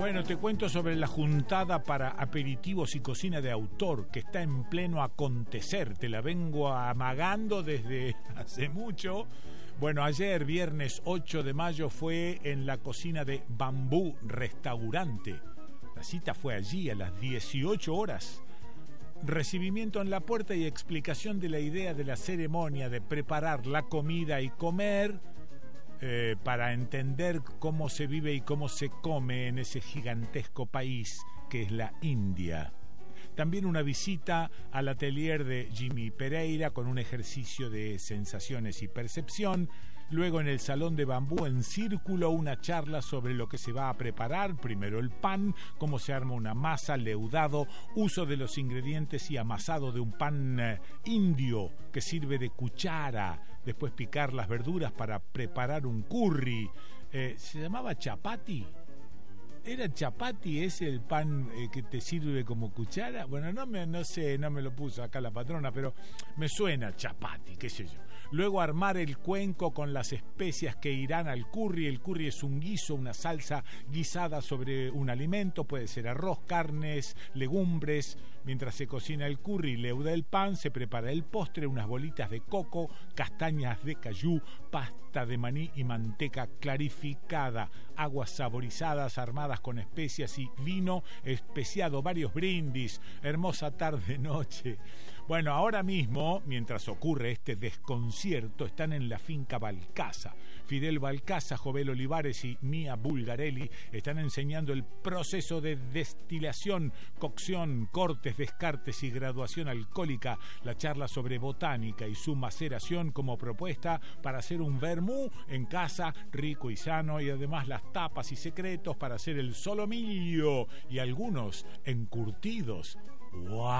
Bueno, te cuento sobre la juntada para aperitivos y cocina de autor que está en pleno acontecer. Te la vengo amagando desde hace mucho. Bueno, ayer, viernes 8 de mayo, fue en la cocina de Bambú Restaurante. La cita fue allí a las 18 horas. Recibimiento en la puerta y explicación de la idea de la ceremonia de preparar la comida y comer para entender cómo se vive y cómo se come en ese gigantesco país que es la India. También una visita al atelier de Jimmy Pereira con un ejercicio de sensaciones y percepción. Luego en el salón de bambú en círculo una charla sobre lo que se va a preparar. Primero el pan, cómo se arma una masa, leudado, uso de los ingredientes y amasado de un pan indio que sirve de cuchara. Después picar las verduras para preparar un curry. ¿Se llamaba chapati? ¿Era chapati ese el pan que te sirve como cuchara? Bueno, no sé, no me lo puso acá la patrona, pero me suena chapati, qué sé yo. Luego armar el cuenco con las especias que irán al curry. El curry es un guiso, una salsa guisada sobre un alimento, puede ser arroz, carnes, legumbres. Mientras se cocina el curry, leuda el pan, se prepara el postre, unas bolitas de coco, castañas de cayú, pasta de maní y manteca clarificada, aguas saborizadas armadas con especias y vino especiado, varios brindis, hermosa tarde-noche. Bueno, ahora mismo, mientras ocurre este desconcierto, están en la finca Balcasa. Fidel Balcasa, Jovel Olivares y Mía Bulgarelli están enseñando el proceso de destilación, cocción, cortes, descartes y graduación alcohólica, la charla sobre botánica y su maceración como propuesta para hacer un vermú en casa, rico y sano, y además las tapas y secretos para hacer el solomillo y algunos encurtidos. ¡Wow!